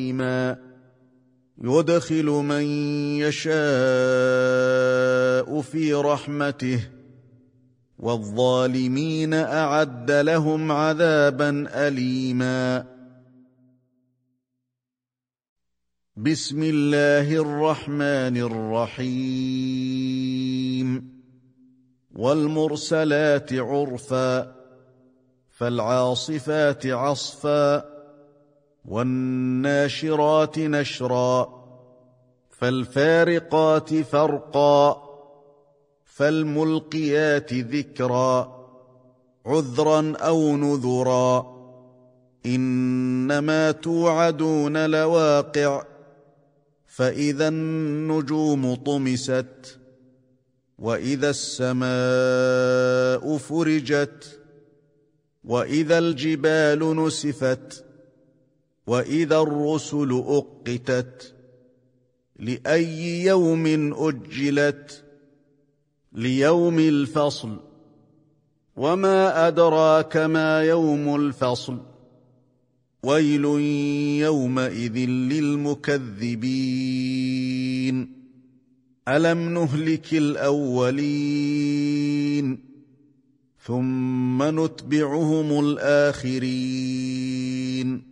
يدخل من يشاء في رحمته والظالمين أعد لهم عذابا أليما. بسم الله الرحمن الرحيم. والمرسلات عرفا فالعاصفات عصفا والناشرات نشرا فالفارقات فرقا فالملقيات ذكرا عذرا أو نذرا إنما توعدون لواقع فإذا النجوم طمست وإذا السماء فرجت وإذا الجبال نسفت وإذا الرسل أقتت لأي يوم أجلت ليوم الفصل وما أدراك ما يوم الفصل ويل يومئذ للمكذبين ألم نهلك الأولين ثم نتبعهم الآخرين